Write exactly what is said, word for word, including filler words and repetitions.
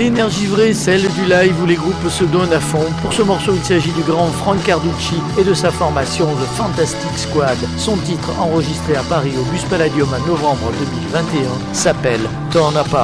L'énergie vraie, celle du live où les groupes se donnent à fond. Pour ce morceau, il s'agit du grand Frank Carducci et de sa formation The Fantastic Squad. Son titre, enregistré à Paris au Bus Palladium en novembre deux mille vingt et un, s'appelle Torn Apart.